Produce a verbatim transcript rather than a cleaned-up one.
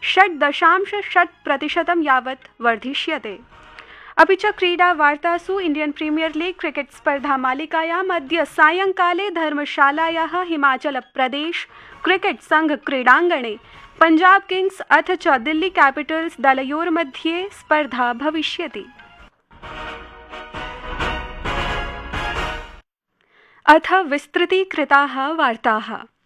षट् दशांश षट् प्रतिशतं यावत् वर्धिष्यते। अपि च क्रीडावार्तासु इंडियन प्रीमियर लीग क्रिकेट स्पर्धा मालिकायाम् अद्य सायंकाले धर्मशालायाः हिमाचल प्रदेश क्रिकेट संघ क्रीडाङ्गणे पंजाब किंग्स अथ च दिल्ली कैपिटल्स दलयोर्मध्ये स्पर्धा भविष्यति। अथ विस्तृतीकृताः वार्ताः।